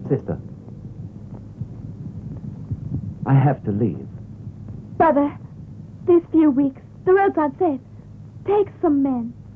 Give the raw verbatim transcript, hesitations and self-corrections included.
Sister, I have to leave. Brother, these few weeks, the roads aren't safe. Take some men.